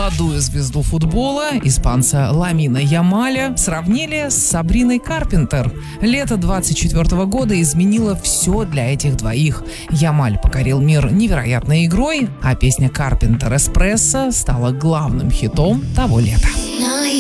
молодую звезду футбола, испанца Ламина Ямаля, сравнили с Сабриной Карпентер. Лето 24 года изменило все для этих двоих. Ямаль покорил мир невероятной игрой, а песня Карпентер «Эспрессо» стала главным хитом того лета.